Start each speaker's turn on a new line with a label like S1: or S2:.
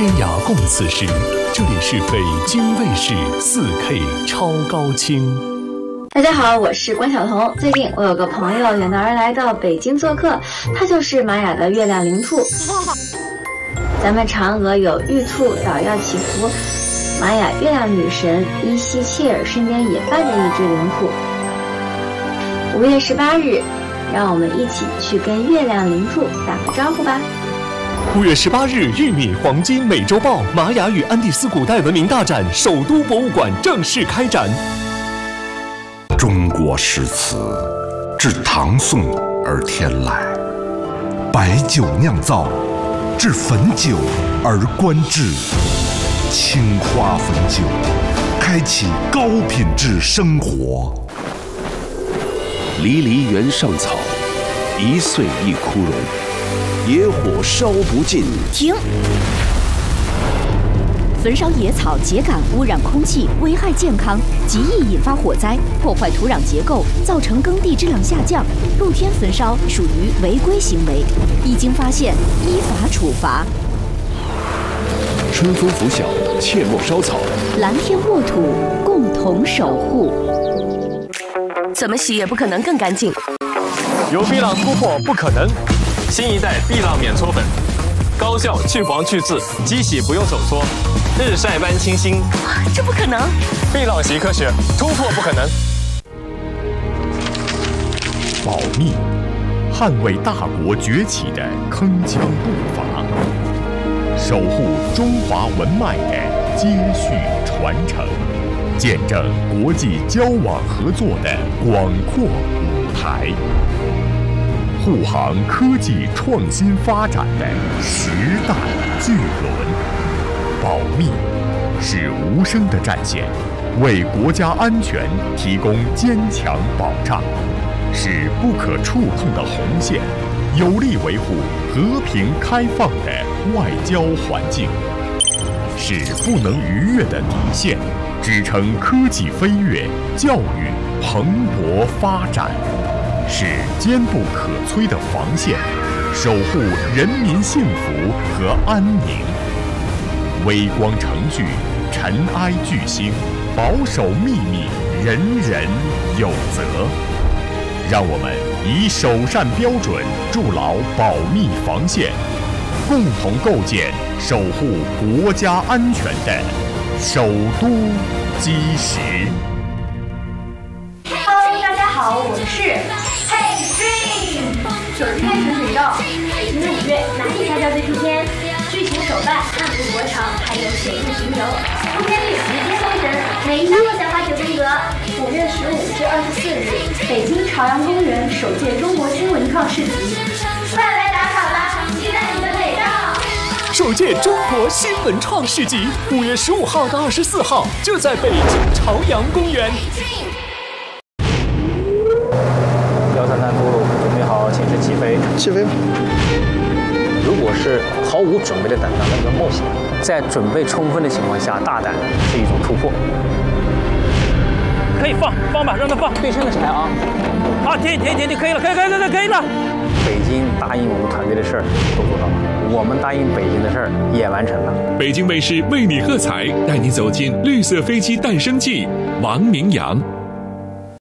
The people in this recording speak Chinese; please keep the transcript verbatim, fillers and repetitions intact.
S1: 天涯共此时，这里是北京卫视 四K 超高清。
S2: 大家好，我是关晓彤。最近我有个朋友远道而来到北京做客，他就是玛雅的月亮灵兔。咱们嫦娥有玉兔捣药祈福，玛雅月亮女神伊西切尔身边也伴着一只灵兔。五月十八日，让我们一起去跟月亮灵兔打个招呼吧。
S1: 五月十八日，玉米黄金美洲豹玛雅与安第斯古代文明大展首都博物馆正式开展。
S3: 中国诗词自唐宋而天来，白酒酿造，至汾酒而观之。青花汾酒，开启高品质生活。
S4: 离离原上草，一岁一枯荣。野火烧不尽，
S5: 停！焚烧野草秸秆污染空气，危害健康，极易引发火灾，破坏土壤结构，造成耕地质量下降。露天焚烧属于违规行为，一经发现依法处罚。
S4: 春风拂晓，切莫烧草。
S5: 蓝天沃土，共同守护。
S6: 怎么洗也不可能更干净。
S7: 有碧浪突破不可能。新一代碧浪免搓粉，高效去黄去渍，机洗不用手搓，日晒般清新。
S6: 这不可能！
S7: 碧浪洗科学，突破不可能。
S8: 保密，捍卫大国崛起的铿锵步伐，守护中华文脉的接续传承，见证国际交往合作的广阔舞台。护航科技创新发展的时代巨轮，保密是无声的战线，为国家安全提供坚强保障，是不可触碰的红线，有力维护和平开放的外交环境，是不能逾越的底线，支撑科技飞跃、教育蓬勃发展。是坚不可摧的防线，守护人民幸福和安宁。微光程序，尘埃巨星，保守秘密，人人有责。让我们以首善标准筑牢保密防线，共同构建守护国家安全的首都基石。
S9: Hello， 大家好，我是。首次开泉水照，北京的五月哪里才叫最出天？剧情手办、汉服国场，还有水陆巡游，出片率直接封神，每一张都想发起风格。五月十五至二十四日，北京朝阳公园首届中国新文创市集，快来打卡吧！期待你的美照。
S1: 首届中国新文创市集，五月十五号到二十四号，就在北京朝阳公园。
S10: 幺三三出路，准备好请示起飞。
S11: 起飞。
S10: 如果是毫无准备的胆大，那叫冒险；在准备充分的情况下，大胆是一种突破。
S12: 可以放放吧，让他放。
S10: 对称的柴啊！
S12: 啊，停停停停，可以了，可以可以可以可以了。
S10: 北京答应我们团队的事儿都做到了，我们答应北京的事儿也完成了。
S13: 北京卫视为你喝彩，带你走进绿色飞机诞生记。王明阳。